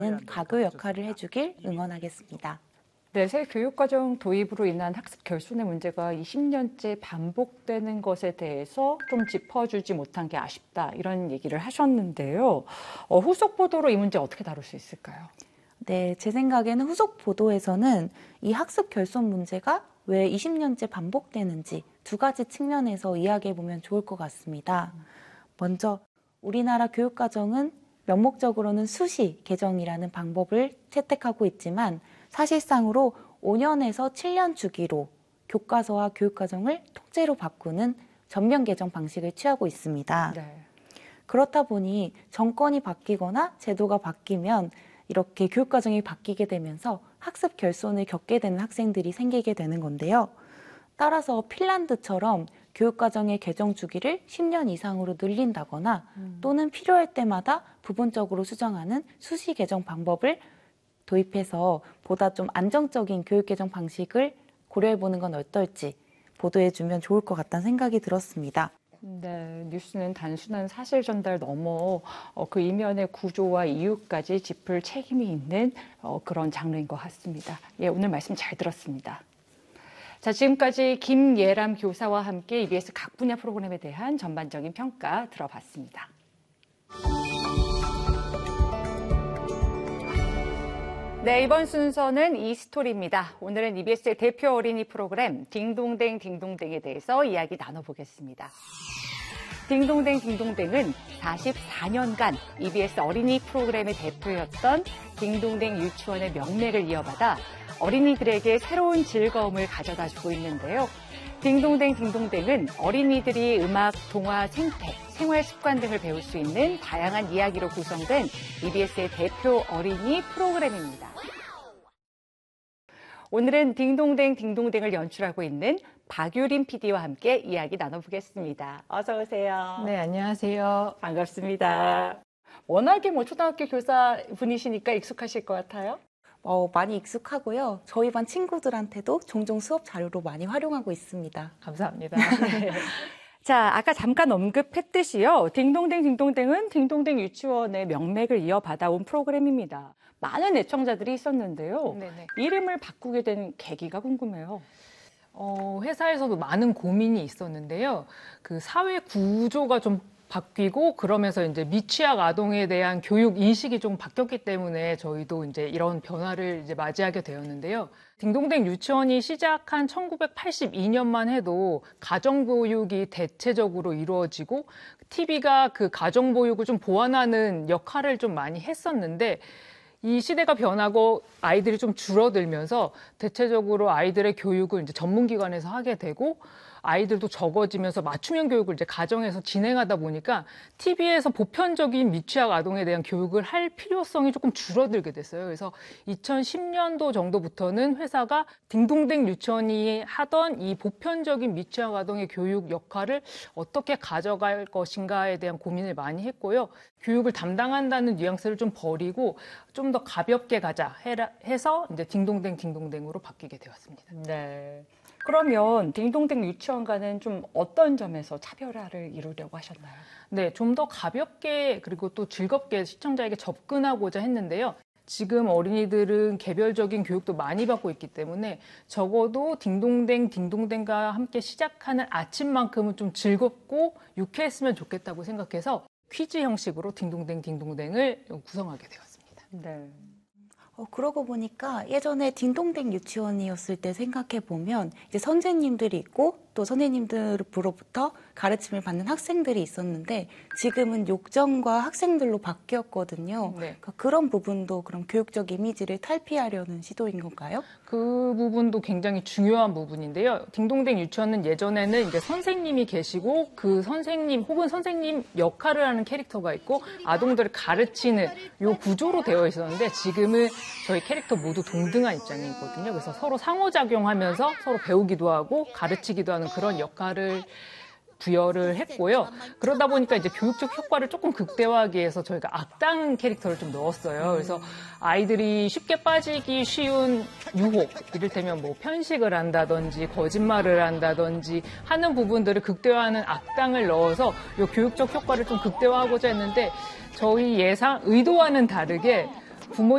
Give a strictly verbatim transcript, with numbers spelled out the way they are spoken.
가교 역할을 해주길 응원하겠습니다. 네, 새 교육과정 도입으로 인한 학습 결손의 문제가 이십 년째 반복되는 것에 대해서 좀 짚어주지 못한 게 아쉽다, 이런 얘기를 하셨는데요. 어, 후속 보도로 이 문제 어떻게 다룰 수 있을까요? 네, 제 생각에는 후속 보도에서는 이 학습 결손 문제가 왜 이십 년째 반복되는지 두 가지 측면에서 이야기해보면 좋을 것 같습니다. 먼저 우리나라 교육과정은 명목적으로는 수시 개정이라는 방법을 채택하고 있지만 사실상으로 오 년에서 칠 년 주기로 교과서와 교육과정을 통째로 바꾸는 전면 개정 방식을 취하고 있습니다. 네. 그렇다 보니 정권이 바뀌거나 제도가 바뀌면 이렇게 교육과정이 바뀌게 되면서 학습 결손을 겪게 되는 학생들이 생기게 되는 건데요. 따라서 핀란드처럼 교육과정의 개정 주기를 십 년 이상으로 늘린다거나 음. 또는 필요할 때마다 부분적으로 수정하는 수시 개정 방법을 도입해서 보다 좀 안정적인 교육 개정 방식을 고려해보는 건 어떨지 보도해주면 좋을 것 같다는 생각이 들었습니다. 네, 뉴스는 단순한 사실 전달 넘어 어, 그 이면의 구조와 이유까지 짚을 책임이 있는 어, 그런 장르인 것 같습니다. 예, 오늘 말씀 잘 들었습니다. 자, 지금까지 김예람 교사와 함께 이비에스 각 분야 프로그램에 대한 전반적인 평가 들어봤습니다. 네, 이번 순서는 이스토리입니다. 오늘은 이비에스의 대표 어린이 프로그램 딩동댕 딩동댕에 대해서 이야기 나눠보겠습니다. 딩동댕 딩동댕은 사십사 년간 이비에스 어린이 프로그램의 대표였던 딩동댕 유치원의 명맥을 이어받아 어린이들에게 새로운 즐거움을 가져다주고 있는데요. 딩동댕 딩동댕은 어린이들이 음악, 동화, 생태, 생활 습관 등을 배울 수 있는 다양한 이야기로 구성된 이비에스의 대표 어린이 프로그램입니다. 오늘은 딩동댕 딩동댕을 연출하고 있는 박유린 피디와 함께 이야기 나눠보겠습니다. 어서 오세요. 네, 안녕하세요. 반갑습니다. 워낙에 뭐 초등학교 교사분이시니까 익숙하실 것 같아요. 어, 많이 익숙하고요. 저희 반 친구들한테도 종종 수업 자료로 많이 활용하고 있습니다. 감사합니다. 네. 자, 아까 잠깐 언급했듯이요. 딩동댕 딩동댕은 딩동댕 유치원의 명맥을 이어받아온 프로그램입니다. 많은 애청자들이 있었는데요. 네네. 이름을 바꾸게 된 계기가 궁금해요. 어, 회사에서도 많은 고민이 있었는데요. 그 사회 구조가 좀 바뀌고 그러면서 이제 미취학 아동에 대한 교육 인식이 좀 바뀌었기 때문에 저희도 이제 이런 변화를 이제 맞이하게 되었는데요. 딩동댕 유치원이 시작한 천구백팔십이 년만 해도 가정보육이 대체적으로 이루어지고 티비가 그 가정보육을 좀 보완하는 역할을 좀 많이 했었는데 이 시대가 변하고 아이들이 좀 줄어들면서 대체적으로 아이들의 교육을 이제 전문기관에서 하게 되고 아이들도 적어지면서 맞춤형 교육을 이제 가정에서 진행하다 보니까 티비에서 보편적인 미취학 아동에 대한 교육을 할 필요성이 조금 줄어들게 됐어요. 그래서 이천십 년도 정도부터는 회사가 딩동댕 유치원이 하던 이 보편적인 미취학 아동의 교육 역할을 어떻게 가져갈 것인가에 대한 고민을 많이 했고요. 교육을 담당한다는 뉘앙스를 좀 버리고 좀 더 가볍게 가자 해서 이제 딩동댕 딩동댕으로 바뀌게 되었습니다. 네. 그러면 딩동댕 유치원과는 좀 어떤 점에서 차별화를 이루려고 하셨나요? 네, 좀 더 가볍게 그리고 또 즐겁게 시청자에게 접근하고자 했는데요. 지금 어린이들은 개별적인 교육도 많이 받고 있기 때문에 적어도 딩동댕 딩동댕과 함께 시작하는 아침만큼은 좀 즐겁고 유쾌했으면 좋겠다고 생각해서 퀴즈 형식으로 딩동댕 딩동댕을 구성하게 되었습니다. 네. 어, 그러고 보니까 예전에 딩동댕 유치원이었을 때 생각해보면 이제 선생님들이 있고 또 선생님들로부터 가르침을 받는 학생들이 있었는데 지금은 욕정과 학생들로 바뀌었거든요. 네. 그러니까 그런 부분도 그럼 교육적 이미지를 탈피하려는 시도인 건가요? 그 부분도 굉장히 중요한 부분인데요. 딩동댕 유치원은 예전에는 이제 선생님이 계시고 그 선생님 혹은 선생님 역할을 하는 캐릭터가 있고 아동들을 가르치는 요 구조로 되어 있었는데 지금은 저희 캐릭터 모두 동등한 입장이거든요. 그래서 서로 상호작용하면서 서로 배우기도 하고 가르치기도 하는 그런 역할을 부여를 했고요. 그러다 보니까 이제 교육적 효과를 조금 극대화하기 위해서 저희가 악당 캐릭터를 좀 넣었어요. 그래서 아이들이 쉽게 빠지기 쉬운 유혹, 이를테면 뭐 편식을 한다든지 거짓말을 한다든지 하는 부분들을 극대화하는 악당을 넣어서 이 교육적 효과를 좀 극대화하고자 했는데 저희 예상, 의도와는 다르게 부모